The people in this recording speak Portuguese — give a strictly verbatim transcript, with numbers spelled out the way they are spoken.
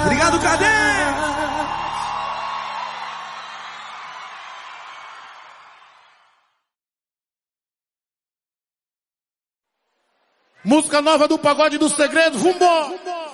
Obrigado, Cadê? Música nova do Pagode do Segredo, vambora!